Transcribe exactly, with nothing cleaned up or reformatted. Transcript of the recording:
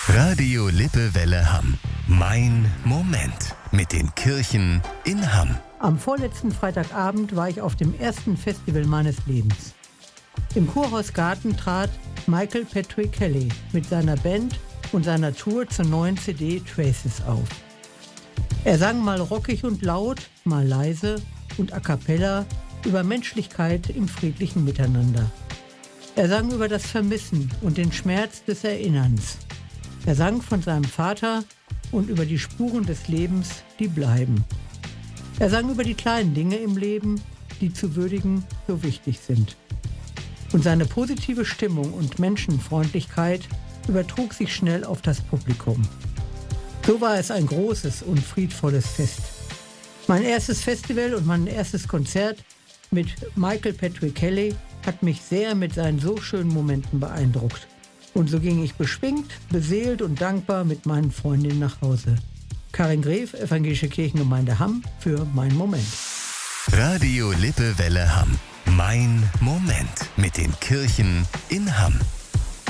Radio Lippewelle Hamm. Mein Moment mit den Kirchen in Hamm. Am vorletzten Freitagabend war ich auf dem ersten Festival meines Lebens. Im Kurhaus Garten trat Michael Patrick Kelly mit seiner Band und seiner Tour zur neuen C D Traces auf. Er sang mal rockig und laut, mal leise und a cappella über Menschlichkeit im friedlichen Miteinander. Er sang über das Vermissen und den Schmerz des Erinnerns. Er sang von seinem Vater und über die Spuren des Lebens, die bleiben. Er sang über die kleinen Dinge im Leben, die zu würdigen so wichtig sind. Und seine positive Stimmung und Menschenfreundlichkeit übertrug sich schnell auf das Publikum. So war es ein großes und friedvolles Fest. Mein erstes Festival und mein erstes Konzert mit Michael Patrick Kelly hat mich sehr mit seinen so schönen Momenten beeindruckt. Und so ging ich beschwingt, beseelt und dankbar mit meinen Freundinnen nach Hause. Karin Gref, Evangelische Kirchengemeinde Hamm, für Mein Moment. Radio Lippewelle Hamm. Mein Moment mit den Kirchen in Hamm.